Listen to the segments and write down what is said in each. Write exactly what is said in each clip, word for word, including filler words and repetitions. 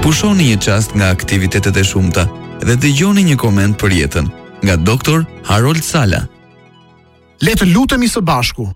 Pushoni një çast nga aktivitetet e shumta dhe dëgjoni një koment për jetën nga doktor Harold Sala. Le të lutemi së bashku.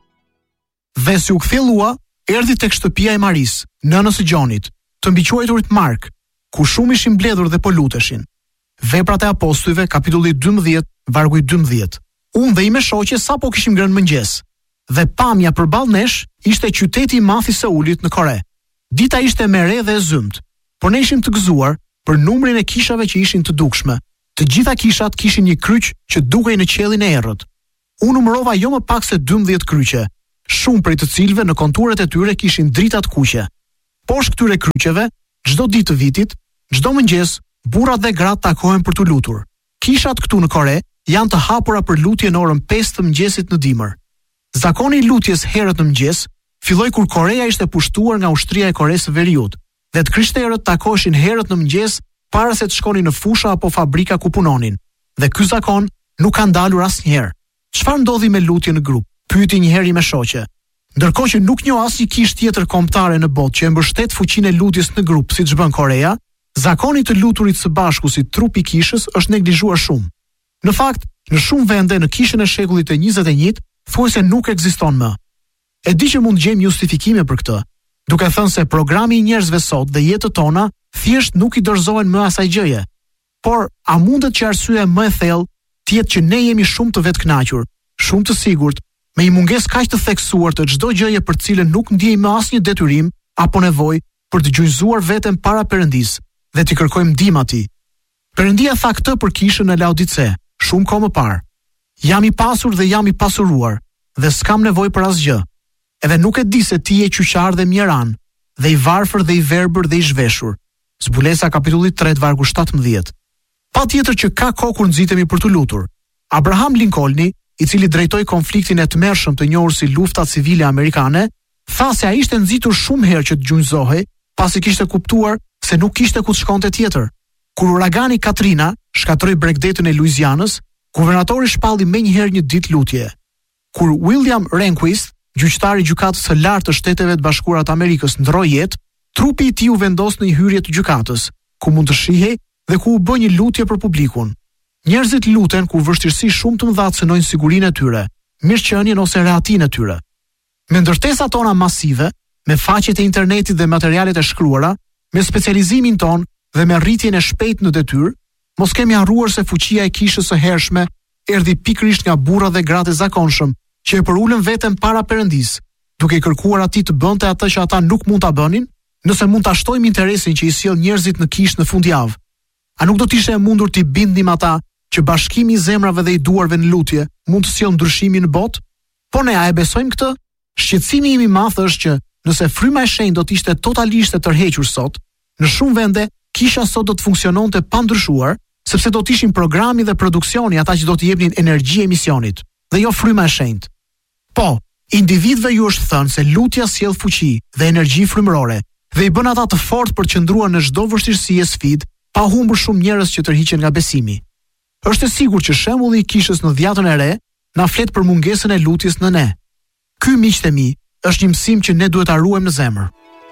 Dhe si u kthellua, erdhi tek shtëpia e Maris, nënës së Gjonit, të mbiquajturit Mark, ku shumë ishin mbledhur dhe po luteshin. Veprat e apostujve, kapitulli dymbëdhjetë, vargu i dymbëdhjetë. Unë dhe ime shoqe sapo kishim ngrënë mëngjes, dhe pamja përballë nesh ishte qyteti i madh i Seulit në Kore. Dita ishte e merre dhe e zymt, por ne ishim të gëzuar për numrin e kishave që ishin të dukshme. Të gjitha kishat kishin një kryq që dukej në qiellin e errët. Unë numërova jo më pak se dymbëdhjetë kryqe, shumë prej të cilëve në konturet e tyre kishin drita të kuqe. Poshtë këtyre kryqeve, çdo ditë të vitit, çdo mëngjes, burrat dhe gratë takohen për të lutur. Kishat këtu në Kore janë të hapura për lutje në orën pesë të mëngjesit në dimër. Zakoni i lutjes herët në mëngjes filloi kur Koreja ishte pushtuar nga ushtria e Koresë së Veriut, dhe të krishterët takoheshin herët në mëngjes para se të shkonin në fusha apo fabrika ku punonin. Dhe ky zakon nuk ka ndalur asnjëherë. Çfarë ndodhi me lutje në grup? Pyeti një herë me shoqe. Ndërkohë që nuk njoh asnjë kishë tjetër kombëtare në botë që e mbështet fuqinë e lutjes në grup siç bën Koreja, zakoni të luturit së bashku si trup i kishës është neglizhuar shumë. Në fakt, në shumë vende në kishën e shekullit të njëzet e njëjtë, thuajse nuk ekziston më. E di që mund gjejmë justifikime për këtë, duke thënë se programi i njerëzve sot dhe jetët tona thjesht nuk i dorëzohen më asaj gjëje. Por a mundet që arsyeja më e thellë të jetë që ne jemi shumë të vetkënaqur, shumë të sigurt, me një mungesë kaq të theksuar të çdo gjëje për cilën nuk ndjejmë asnjë detyrim apo nevojë për të gjunjëzuar veten para Perëndis dhe të kërkojmë ndihmë atij. Perëndia tha këtë për kishën e Laodice, shumë kohë më parë. Jam i pasur dhe jam i pasuruar, dhe s'kam nevojë për asgjë. Edhe nuk e di se ti je qyqar dhe mjeran, dhe i varfër dhe i verbër dhe i zhveshur. Zbulesa kapitulli tre vargu shtatëmbëdhjetë. Patjetër që ka kohë kur nxitemi për të lutur. Abraham Lincolni, i cili drejtoi konfliktin e tmerrshëm të njohur si lufta civile amerikane, tha se ai ishte nxitur shumë herë që të gjunjëzohej, pasi kishte kuptuar se nuk kishte ku të shkonte tjetër. Kur uragani Katrina shkatroi bregdetën e Louisianës, guvernatori shpalli menjëherë një ditë lutje. Kur William Rehnquist, gjyqtari i gjykatës së lartë të Shteteve të Bashkuara të Amerikës, ndroi jetë, trupi i tij u vendos në një hyrje të gjykatës, ku mund të shihej dhe ku u bë një lutje për publikun. Njerëzit luten kur vështirësi shumë të mëdha cënojnë sigurinë e tyre, mirëqenien ose rehatin e tyre. Me ndërtesat tona masive, me faqet e internetit dhe materialet e shkruara, me specializimin ton dhe me rritjen e shpejtë në detyrë, mos kemi harruar se fuqia e kishës së hershme erdhi pikërisht nga burrat dhe gratë e zakonshëm, që e përulën veten para Perëndis, duke i kërkuar atij të bënte atë që ata nuk mund ta bënin, nëse mund ta shtojmë interesin që i sjell njerëzit në kishë në fundjavë. A nuk do të ishte e mundur t'i bindnim ata që bashkimi i zemrave dhe i duarve në lutje mund të sjellë ndryshimin në botë? Po ne a e besojmë këtë? Shqetësimi im i madh është që nëse fryma e shenjtë do të ishte totalisht e tërhequr sot, në shumë vende kisha sot do të funksiononte pa ndryshuar, sepse do të ishin programi dhe produksioni ata që do të jepnin energji emisionit, dhe jo fryma e shenjtë. Po, individëve ju është thënë se lutja sjell fuqi dhe energji frymërore dhe i bën ata të fortë për të qëndruar në çdo vështirësi e sfidë, pa humbur shumë njerëz që tërhiqen nga besimi. Është e sigurt që shembulli i kishës në dhjetën e re na flet për mungesën e lutjes në ne. Ky, miqtë e mi, është një mësim që ne duhet ta ruajmë në zemër.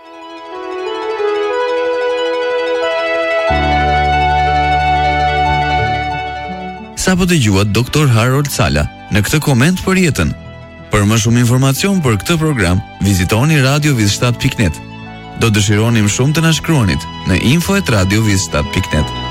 Sapo dëgjuat doktor Harold Sala në këtë koment për jetën. Për më shumë informacion për këtë program, vizitoni radio viz shtat pikë net. Do dëshironim shumë të na shkruanit në info at radio viz shtat pikë net.